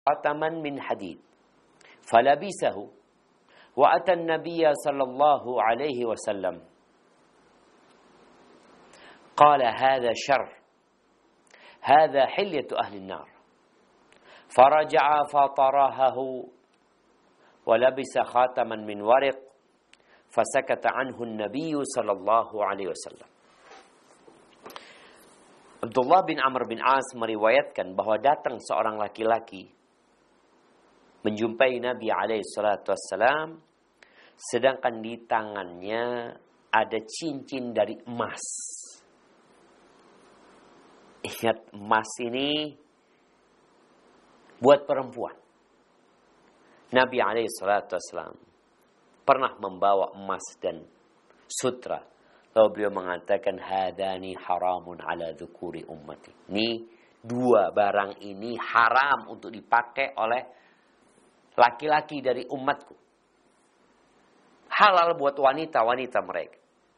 khataman min hadid falabisahu wa ata an-nabiyya sallallahu alaihi wasallam qala hadha syarr hadha hilyatu ahli an-nar faraja'a fatarahahu wa labisa khataman min wariq fasakata anhu an-nabiy sallallahu alaihi wasallam. Abdullah bin Amr bin As meriwayatkan bahwa datang seorang laki-laki menjumpai Nabi alaihi salatu wassalam, sedangkan di tangannya ada cincin dari emas. Ingat, emas ini buat perempuan. Nabi alaihi salatu wassalam pernah membawa emas dan sutra. Lalu beliau mengatakan, hadani haramun ala dzukuri ummati. Ini dua barang ini haram untuk dipakai oleh laki-laki dari umatku. Halal buat wanita-wanita mereka.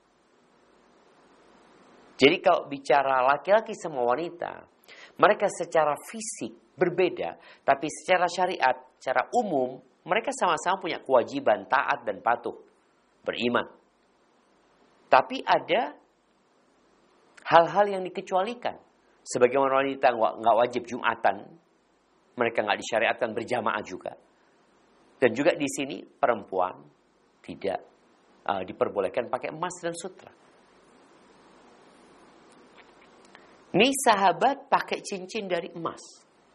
Jadi kalau bicara laki-laki sama wanita, mereka secara fisik berbeda, tapi secara syariat, secara umum, mereka sama-sama punya kewajiban taat dan patuh, beriman. Tapi ada hal-hal yang dikecualikan. Sebagaimana wanita nggak wajib Jumatan, mereka nggak disyariatkan berjamaah juga. Dan juga di sini perempuan tidak diperbolehkan pakai emas dan sutra. Ini sahabat pakai cincin dari emas.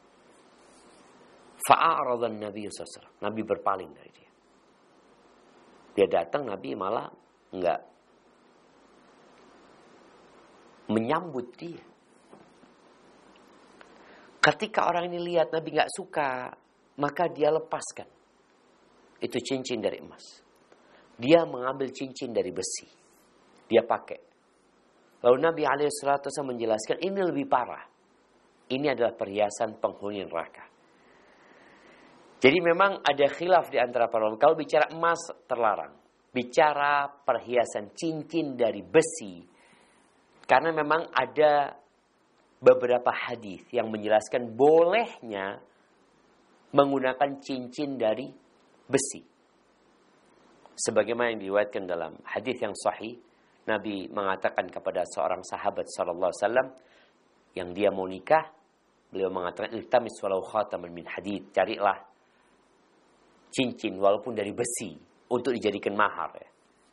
Fa'aradan Nabi SAW. Nabi berpaling dari dia. Dia datang, Nabi malah enggak menyambut dia. Ketika orang ini lihat Nabi enggak suka, maka dia lepaskan. Itu cincin dari emas. Dia mengambil cincin dari besi. Dia pakai. Lalu Nabi SAW menjelaskan, ini lebih parah. Ini adalah perhiasan penghuni neraka. Jadi memang ada khilaf di antara para ulama. Kalau bicara emas terlarang. Bicara perhiasan cincin dari besi. Karena memang ada beberapa hadis yang menjelaskan bolehnya menggunakan cincin dari besi. Sebagaimana yang diriwayatkan dalam hadis yang sahih, Nabi mengatakan kepada seorang sahabat sallallahu alaihi wasallam yang dia mau nikah, beliau mengatakan iltamis walau khataman min hadid, carilah cincin walaupun dari besi untuk dijadikan mahar ya.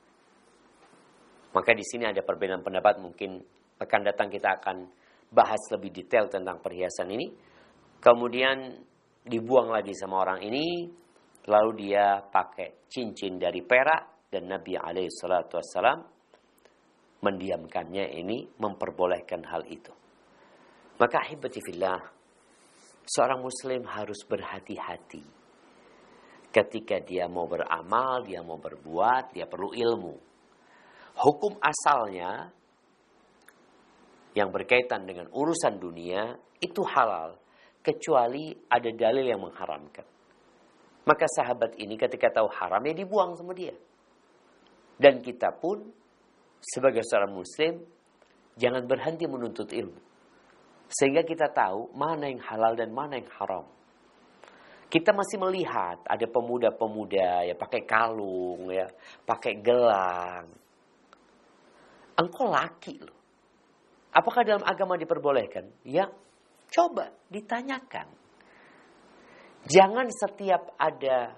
Maka di sini ada perbedaan pendapat, mungkin pekan datang kita akan bahas lebih detail tentang perhiasan ini. Kemudian dibuang lagi sama orang ini, lalu dia pakai cincin dari perak dan Nabi alaihi salatu wassalam mendiamkannya, ini memperbolehkan hal itu. Maka ahibati fillah, seorang muslim harus berhati-hati. Ketika dia mau beramal, dia mau berbuat, dia perlu ilmu. Hukum asalnya yang berkaitan dengan urusan dunia itu halal, kecuali ada dalil yang mengharamkan. Maka sahabat ini ketika tahu haram, ya dibuang sama dia. Dan kita pun sebagai seorang muslim jangan berhenti menuntut ilmu, sehingga kita tahu mana yang halal dan mana yang haram. Kita masih melihat ada pemuda-pemuda ya pakai kalung ya, pakai gelang. Engkau laki loh. Apakah dalam agama diperbolehkan? Ya, coba ditanyakan. Jangan setiap ada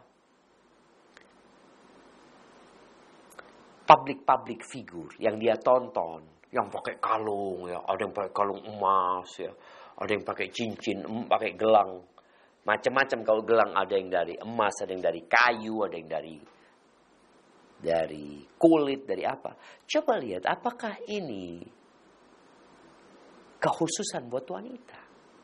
public figure yang dia tonton, yang pakai kalung ya, ada yang pakai kalung emas ya, ada yang pakai cincin, pakai gelang. Macam-macam. Kalau gelang ada yang dari emas, ada yang dari kayu, ada yang dari kulit, dari apa. Coba lihat apakah ini kekhususan buat wanita.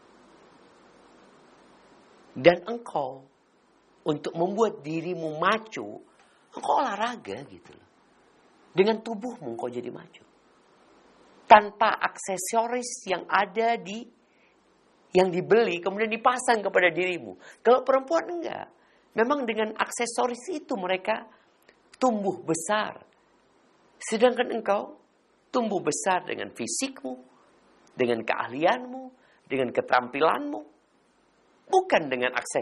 Dan engkau untuk membuat dirimu maco, engkau olahraga gitu loh. Dengan tubuhmu engkau jadi maco. Tanpa aksesoris yang ada yang dibeli kemudian dipasang kepada dirimu. Kalau perempuan enggak. Memang dengan aksesoris itu mereka tumbuh besar. Sedangkan engkau tumbuh besar dengan fisikmu, dengan keahlianmu, dengan keterampilanmu. Bukan dengan aksesoris.